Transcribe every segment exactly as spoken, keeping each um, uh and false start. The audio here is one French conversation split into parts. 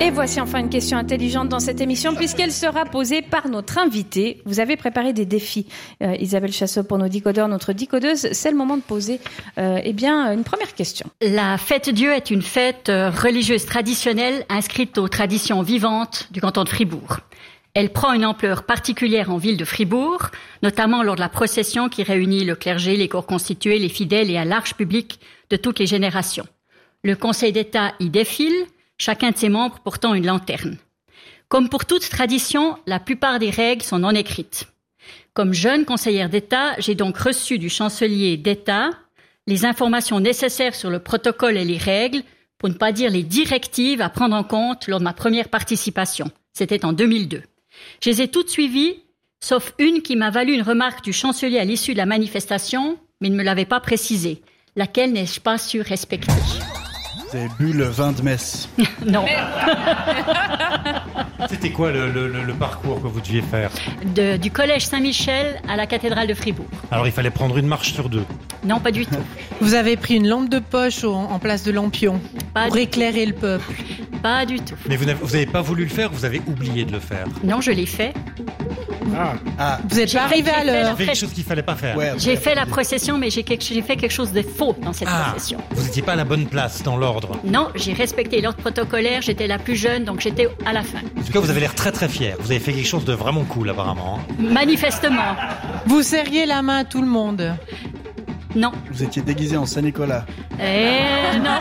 Et voici enfin une question intelligente dans cette émission puisqu'elle sera posée par notre invitée. Vous avez préparé des défis, euh, Isabelle Chassot, pour nos décodeurs, notre décodeuse. C'est le moment de poser euh, eh bien, une première question. La fête Dieu est une fête religieuse traditionnelle inscrite aux traditions vivantes du canton de Fribourg. Elle prend une ampleur particulière en ville de Fribourg, notamment lors de la procession qui réunit le clergé, les corps constitués, les fidèles et un large public de toutes les générations. Le Conseil d'État y défile, chacun de ses membres portant une lanterne. Comme pour toute tradition, la plupart des règles sont non écrites. Comme jeune conseillère d'État, j'ai donc reçu du chancelier d'État les informations nécessaires sur le protocole et les règles, pour ne pas dire les directives à prendre en compte lors de ma première participation. C'était en deux mille deux. Je les ai toutes suivies, sauf une qui m'a valu une remarque du chancelier à l'issue de la manifestation, mais il ne me l'avait pas précisée. Laquelle n'ai-je pas su respecter ? Vous avez bu le vin de Metz. Non. C'était quoi le, le, le parcours que vous deviez faire ? De, du collège Saint-Michel à la cathédrale de Fribourg. Alors il fallait prendre une marche sur deux. Non, pas du tout. Vous avez pris une lampe de poche en, en place de lampion Pas pour du éclairer le peuple. Pas du tout. Mais vous n'avez, vous n'avez pas voulu le faire, vous avez oublié de le faire. Non, je l'ai fait. Ah, Ah, Vous n'êtes J'ai pas arrivé fait- à j'ai fait l'heure. la il y avait quelque chose qu'il fallait pas faire. ouais. J'ai fait la procession, mais j'ai, quelque, j'ai fait quelque chose de faux dans cette Ah, procession. vous n'étiez pas à la bonne place dans l'ordre. Non, j'ai respecté l'ordre protocolaire, j'étais la plus jeune, donc j'étais à la fin. En tout cas, vous avez l'air très très fier. Vous avez fait quelque chose de vraiment cool apparemment. hein. Manifestement. Vous serriez la main à tout le monde. Non. Vous étiez déguisé en Saint-Nicolas, Eh non.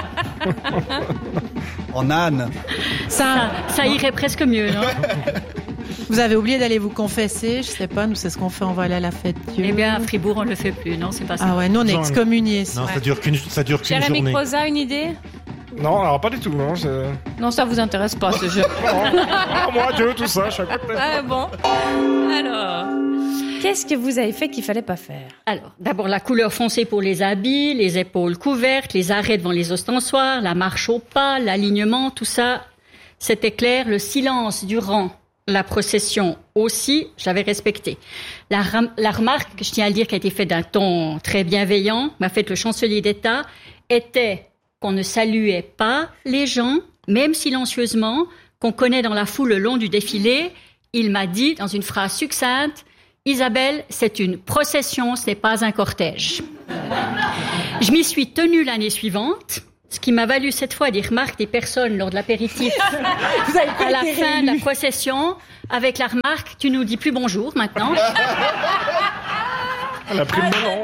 en âne. Ça, Ça, ça irait presque mieux, non ? vous avez oublié d'aller vous confesser. Je sais pas, nous c'est ce qu'on fait, on va aller à la fête Dieu. Eh bien, à Fribourg, on ne le fait plus, non, c'est pas ça. Ah ouais, nous on est Genre- excommuniés. Non, ça dure qu'une, ça dure qu'une Jérémy journée. Croza, une idée ? Non, alors pas du tout, non. Je... Non, ça vous intéresse pas, ce jeu. Ah, moi, Dieu, tout ça, je suis à côté. Ah bon. Alors, qu'est-ce que vous avez fait qu'il fallait pas faire ? Alors, d'abord, la couleur foncée pour les habits, les épaules couvertes, les arrêts devant les ostensoirs, la marche au pas, l'alignement, tout ça, c'était clair. Le silence durant la procession aussi, j'avais respecté. La, ram- la remarque, que je tiens à le dire, qui a été faite d'un ton très bienveillant, m'a fait le chancelier d'État, était qu'on ne saluait pas les gens, même silencieusement, qu'on connaît dans la foule le long du défilé. Il m'a dit, dans une phrase succincte, « Isabelle, c'est une procession, ce n'est pas un cortège. » Je m'y suis tenue l'année suivante, ce qui m'a valu cette fois des remarques des personnes lors de l'apéritif à la fin de la procession, avec la remarque « Tu nous dis plus bonjour maintenant. » Elle a pris le melon.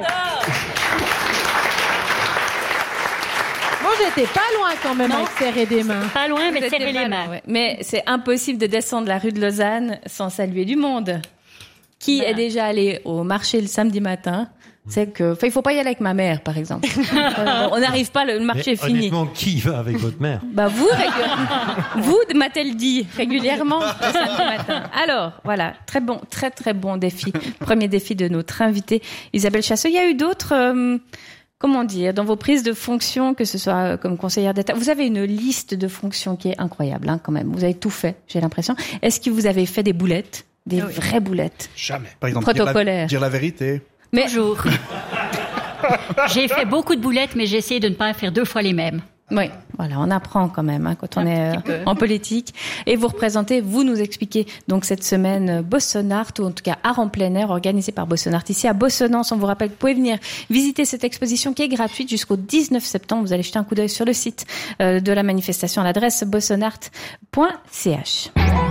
Bon, j'étais pas loin quand même Non. avec serrer des mains. Pas loin, mais Vous serrer étiez les pas mains. loin, ouais. Mais c'est impossible de descendre la rue de Lausanne sans saluer du monde. Qui Ben. est déjà allé au marché le samedi matin ? C'est que, enfin, il faut pas y aller avec ma mère, par exemple. Euh, on n'arrive pas, le marché Mais est fini. honnêtement, qui va avec votre mère ? Bah vous, régu- vous m'a-t-elle dit régulièrement le samedi matin. Alors voilà, très bon, très très bon défi. Premier défi de notre invitée Isabelle Chassot. Il y a eu d'autres, euh, comment dire, dans vos prises de fonctions, que ce soit comme conseillère d'État. Vous avez une liste de fonctions qui est incroyable, hein, quand même. Vous avez tout fait, j'ai l'impression. Est-ce que vous avez fait des boulettes, des Oui. vraies boulettes? Jamais. Par exemple, dire la, Protocolaire. dire la vérité. Mais Bonjour. J'ai fait beaucoup de boulettes, mais j'ai essayé de ne pas faire deux fois les mêmes. oui, voilà, on apprend quand même hein, quand on est euh, en politique. Et vous représentez, vous nous expliquez donc cette semaine euh, Bossonart, ou en tout cas art en plein air, organisé par Bossonart ici à Bossonance. On vous rappelle que vous pouvez venir visiter cette exposition qui est gratuite jusqu'au dix-neuf septembre. Vous allez jeter un coup d'œil sur le site euh, de la manifestation à l'adresse bossonart point c h.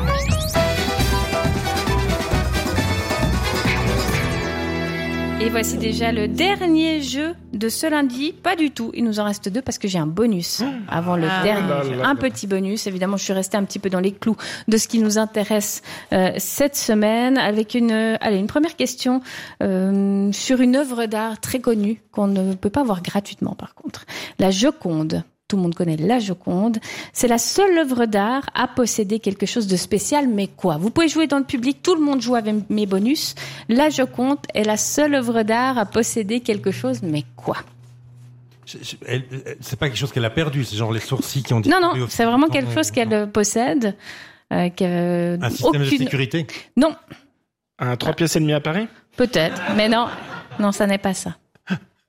Et voici déjà le dernier jeu de ce lundi. Pas du tout. Il nous en reste deux parce que j'ai un bonus avant le Ah. dernier là jeu. là Un là. petit bonus. Évidemment, je suis restée un petit peu dans les clous de ce qui nous intéresse euh, cette semaine avec une, euh, allez, une première question euh, sur une œuvre d'art très connue qu'on ne peut pas voir gratuitement par contre. La Joconde. Tout le monde connaît la Joconde. C'est la seule œuvre d'art à posséder quelque chose de spécial, mais quoi ? Vous pouvez jouer dans le public, tout le monde joue avec mes bonus. La Joconde est la seule œuvre d'art à posséder quelque chose, mais quoi ? Je- je- elle- elle- C'est pas quelque chose qu'elle a perdu, c'est genre les sourcils qui ont dit. Non, non, c'est vraiment quelque chose qu'elle euh, possède. Euh, que, Un système de aucune... sécurité. Non, Un trois pièces et demi à Paris. peut-être, mais non, non, ça n'est pas ça.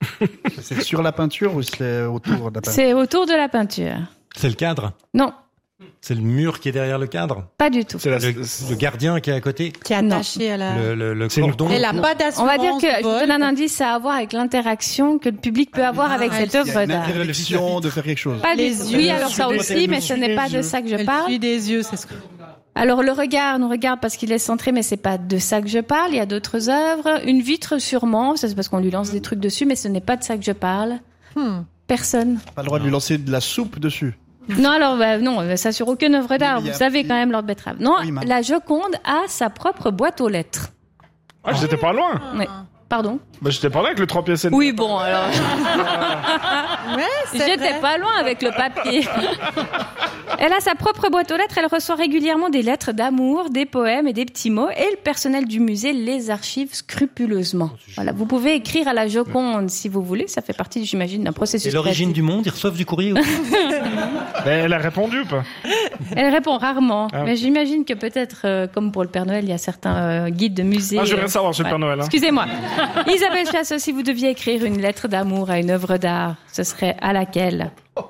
C'est sur la peinture ou c'est autour de la peinture? C'est autour de la peinture. C'est le cadre. Non, C'est le mur qui est derrière le cadre. Pas du tout. C'est la... Le, le gardien qui est à côté. Qui est attaché à la... Le, le, le C'est une- cordon. Elle a pas d'assurance. On va dire que, je vol. vous donne un indice, ça a à voir avec l'interaction que le public peut avoir avec Ah, cette il y a Il y a œuvre une d'art. interdiction de faire quelque chose. Pas Les du tout. yeux. Oui, alors ça Sur des- aussi, mais ce sur n'est des pas de yeux. ça que je Elle parle. suit des yeux, c'est ce que... Alors le regard, nous regarde parce qu'il est centré, mais c'est pas de ça que je parle. Il y a d'autres œuvres. Une vitre sûrement, ça c'est parce qu'on lui lance des trucs dessus, mais ce n'est pas de ça que je parle. Hmm. Personne. Pas le droit de lui lancer de la soupe dessus. Non, alors bah, non, ça sur aucune œuvre d'art. Oui, mais il y Vous a- savez quand même, Lord Betrave. Non, Oui, mais- la Joconde a sa propre boîte aux lettres. Ah, j'étais pas loin. Ouais. Pardon. Bah, j'étais pas loin avec le trois pièces et demie. Oui, bon alors. Ouais, c'est J'étais vrai. pas loin avec le papier. Elle a sa propre boîte aux lettres. Elle reçoit régulièrement des lettres d'amour, des poèmes et des petits mots. Et le personnel du musée les archive scrupuleusement. Voilà, vous pouvez écrire à la Joconde si vous voulez. Ça fait partie, j'imagine, d'un processus. Et l'origine créatif. du monde, ils reçoivent du courrier aussi. Mais elle a répondu ou pas? Elle répond rarement. Ah. Mais j'imagine que peut-être, euh, comme pour le Père Noël, il y a certains euh, guides de musée. Ah, je voudrais euh, savoir sur le ouais. Père Noël. Hein. Excusez-moi. Isabelle Chassot, si vous deviez écrire une lettre d'amour à une œuvre d'art, ce serait à laquelle?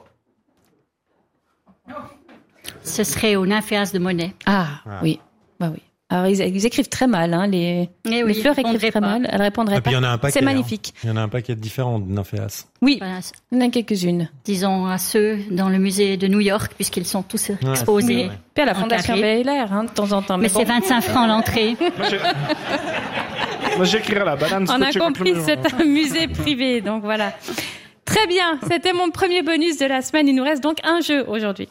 Ce serait au Nymphéas de Monet. Ah, oui. Bah oui. Alors, ils, ils écrivent très mal, hein, les, Eh oui, les fleurs ils écrivent répondraient très pas. mal. Elles répondraient Et puis pas. il y en a un paquet. C'est hein. magnifique. Il y en a un paquet différent de nymphéas. Oui, Voilà, il y en a quelques-unes. disons à ceux dans le musée de New York, puisqu'ils sont tous exposés. Puis à la En Fondation carré. Baylor, hein, de temps en temps. Mais bon, c'est vingt-cinq francs l'entrée. Moi, j'ai- Moi, j'écrirai la banane. on a scotchée contre le compris, mur. c'est un musée privé, donc voilà. Très bien, c'était mon premier bonus de la semaine. Il nous reste donc un jeu aujourd'hui.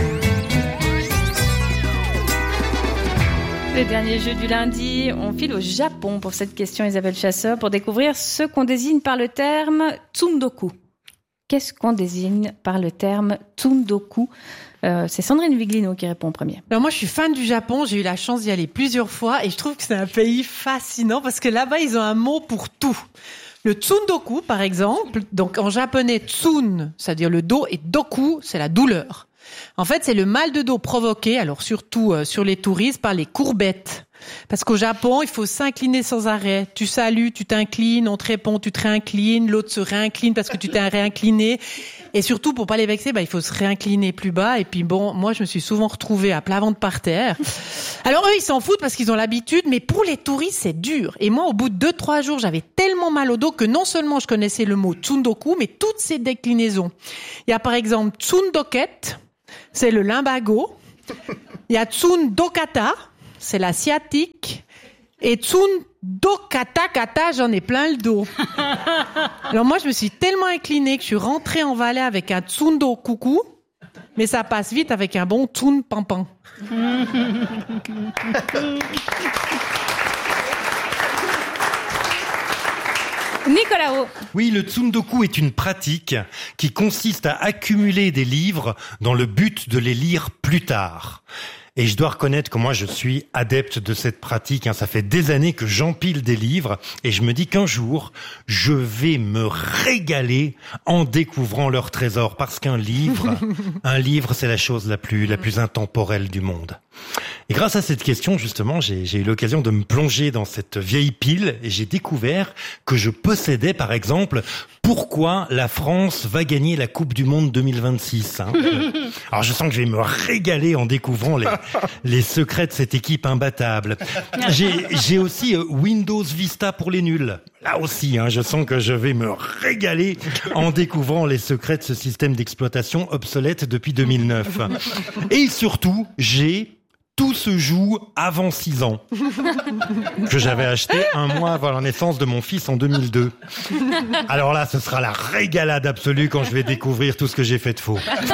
Le dernier jeu du lundi, on file au Japon pour cette question, Isabelle Chasseur, pour découvrir ce qu'on désigne par le terme tsundoku. Qu'est-ce qu'on désigne par le terme tsundoku? euh, C'est Sandrine Viglino qui répond en premier. Alors moi, je suis fan du Japon. J'ai eu la chance d'y aller plusieurs fois et je trouve que c'est un pays fascinant parce que là-bas, ils ont un mot pour tout. Le tsundoku, par exemple, donc en japonais, tsun, c'est-à-dire le dos, et doku, c'est la douleur. En fait, c'est le mal de dos provoqué, alors surtout euh, sur les touristes, par les courbettes. Parce qu'au Japon, il faut s'incliner sans arrêt. Tu salues, tu t'inclines, on te répond, tu te réinclines, l'autre se réincline parce que tu t'es réincliné. Et surtout, pour pas les vexer, bah, il faut se réincliner plus bas. Et puis bon, moi, je me suis souvent retrouvée à plat ventre par terre. Alors eux, ils s'en foutent parce qu'ils ont l'habitude, mais pour les touristes, c'est dur. Et moi, au bout de deux, trois jours, j'avais tellement mal au dos que non seulement je connaissais le mot tsundoku, mais toutes ses déclinaisons. Il y a par exemple tsundoket, c'est le limbago. Il y a tsundokata, c'est la sciatique. Et tsundokata kata, j'en ai plein le dos. Alors moi, je me suis tellement inclinée que je suis rentrée en Valais avec un tsundokuku, mais ça passe vite avec un bon tsun pampan. Nicolas O. Oui, le tsundoku est une pratique qui consiste à accumuler des livres dans le but de les lire plus tard. Et je dois reconnaître que moi, je suis adepte de cette pratique. Hein. Ça fait des années que j'empile des livres et je me dis qu'un jour, je vais me régaler en découvrant leur trésor. Parce qu'un livre, un livre, c'est la chose la plus, la plus intemporelle du monde. Et grâce à cette question, justement, j'ai, j'ai eu l'occasion de me plonger dans cette vieille pile et j'ai découvert que je possédais, par exemple, pourquoi la France va gagner la Coupe du Monde deux mille vingt-six. Hein. Alors, je sens que je vais me régaler en découvrant les, les secrets de cette équipe imbattable. J'ai, j'ai aussi euh, Windows Vista pour les nuls. Là aussi, hein, je sens que je vais me régaler en découvrant les secrets de ce système d'exploitation obsolète depuis deux mille neuf. Et surtout, j'ai Tout se joue avant six ans, que j'avais acheté un mois avant la naissance de mon fils en deux mille deux. Alors là, ce sera la régalade absolue quand je vais découvrir tout ce que j'ai fait de faux.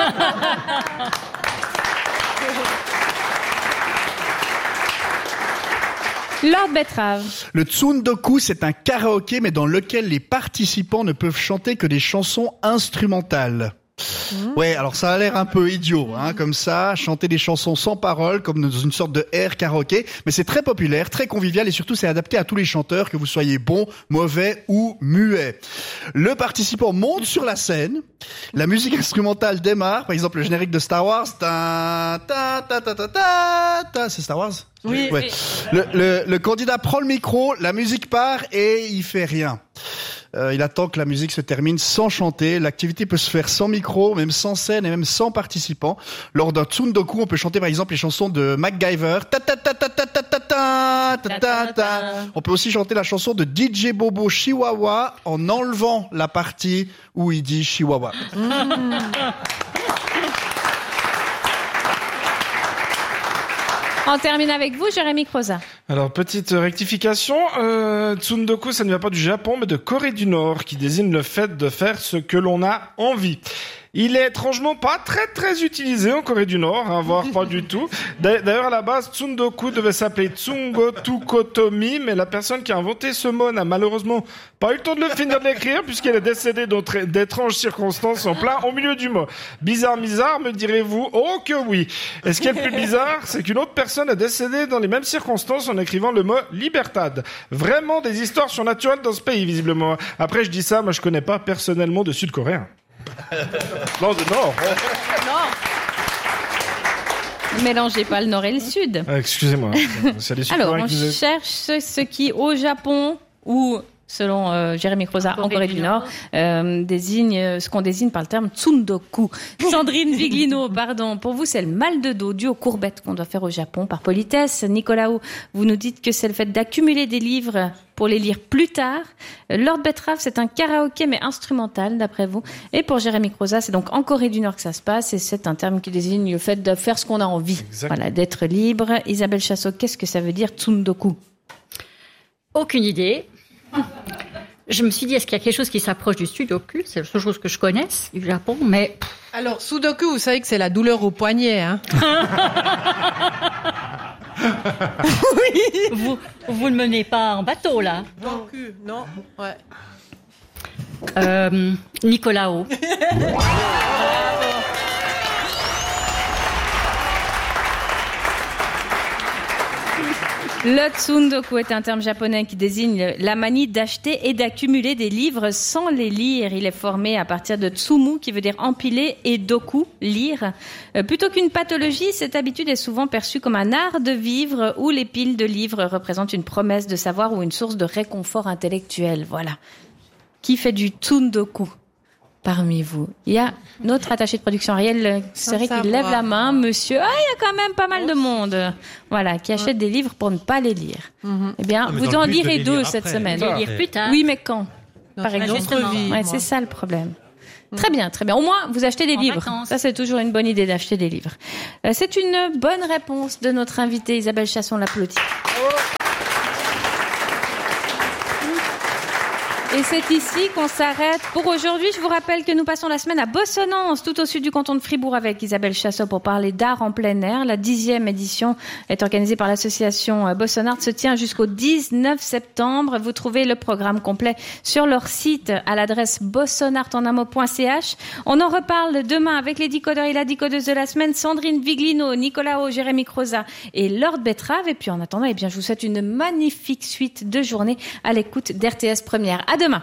Lord Betrave. Le tsundoku, c'est un karaoké, mais dans lequel les participants ne peuvent chanter que des chansons instrumentales. Ouais, alors ça a l'air un peu idiot, hein, comme ça, chanter des chansons sans paroles, comme dans une sorte de air karaoké, mais c'est très populaire, très convivial et surtout c'est adapté à tous les chanteurs, que vous soyez bon, mauvais ou muet. Le participant monte sur la scène, la musique instrumentale démarre, par exemple le générique de Star Wars, ta ta ta ta ta ta, ta c'est Star Wars? Oui. Ouais. Le, le, le candidat prend le micro, la musique part et il fait rien. Euh, il attend que la musique se termine sans chanter. L'activité peut se faire sans micro, même sans scène et même sans participants. Lors d'un tsundoku, on peut chanter par exemple les chansons de MacGyver. Ta ta ta ta ta ta ta ta ta ta ta. On peut aussi chanter la chanson de D J Bobo Chihuahua en enlevant la partie où il dit Chihuahua. Mmh. On termine avec vous, Jérémy Croza. Alors, petite rectification, euh, tsundoku, ça ne vient pas du Japon, mais de Corée du Nord, qui désigne le fait de faire ce que l'on a envie. Il est étrangement pas très très utilisé en Corée du Nord, hein, voire pas du tout. D'ailleurs, à la base, tsundoku devait s'appeler tsungotukotomi, mais la personne qui a inventé ce mot n'a malheureusement pas eu le temps de le finir de l'écrire, puisqu'elle est décédée d'étranges circonstances en plein au milieu du mot. Bizarre, bizarre, me direz-vous? Oh que oui. Et ce qui est le plus bizarre, c'est qu'une autre personne est décédée dans les mêmes circonstances en écrivant le mot libertad. Vraiment des histoires surnaturelles dans ce pays, visiblement. Après, je dis ça, moi je connais pas personnellement de Sud-Coréens. Non, de Nord. Non. Ne mélangez pas le Nord et le Sud. Ah, excusez-moi. Alors, on cherche ce qui, au Japon, ou selon euh, Jérémy Croza, en Corée du Nord, euh, désigne euh, ce qu'on désigne par le terme tsundoku. Sandrine Viglino, pardon. Pour vous, c'est le mal de dos dû aux courbettes qu'on doit faire au Japon par politesse. Nicolaou, vous nous dites que c'est le fait d'accumuler des livres pour les lire plus tard. Lord Betrave, c'est un karaoké mais instrumental, d'après vous. Et pour Jérémy Croza, c'est donc en Corée du Nord que ça se passe, et c'est un terme qui désigne le fait de faire ce qu'on a envie. Exactement. Voilà, d'être libre. Isabelle Chassot, qu'est-ce que ça veut dire, tsundoku? Aucune idée. Je me suis dit, est-ce qu'il y a quelque chose qui s'approche du sudoku? C'est la seule chose que je connaisse du Japon, mais... Alors, sudoku, vous savez que c'est la douleur au poignet, hein. Oui. Vous, vous ne menez pas en bateau, là? Non, non, ouais. Euh, Nicolaou. Le tsundoku est un terme japonais qui désigne la manie d'acheter et d'accumuler des livres sans les lire. Il est formé à partir de tsumu, qui veut dire empiler, et doku, lire. Euh, plutôt qu'une pathologie, cette habitude est souvent perçue comme un art de vivre où les piles de livres représentent une promesse de savoir ou une source de réconfort intellectuel. Voilà. Qui fait du tsundoku parmi vous? Il y a notre attaché de production, Ariel Serré, qui lève la main. Monsieur, ah, il y a quand même pas mal de monde, voilà, qui achète des livres pour ne pas les lire. Mm-hmm. Eh bien, vous en lirez deux cette semaine. Les lire plus tard. Oui, mais quand? Dans Par exemple. vie, ouais, c'est ça le problème. Mm. Très bien, très bien. Au moins, vous achetez des en livres. Vacances. Ça, c'est toujours une bonne idée d'acheter des livres. Euh, c'est une bonne réponse de notre invitée Isabelle Chasson, l'applaudit. Oh. Et c'est ici qu'on s'arrête pour aujourd'hui. Je vous rappelle que nous passons la semaine à Bossonnance, tout au sud du canton de Fribourg, avec Isabelle Chassot pour parler d'art en plein air. La dixième édition est organisée par l'association Bossonart, se tient jusqu'au dix-neuf septembre. Vous trouvez le programme complet sur leur site à l'adresse bossonart en un mot point c h. On en reparle demain avec les décodeurs et la décodeuse de la semaine, Sandrine Viglino, Nicolaou, Jérémy Croza et Lord Betrave. Et puis en attendant, eh bien, je vous souhaite une magnifique suite de journée à l'écoute d'R T S Première. À demain.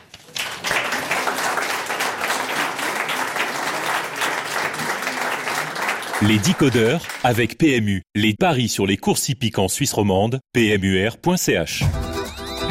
Les décodeurs avec P M U. Les paris sur les courses hippiques en Suisse romande, p m u r point c h.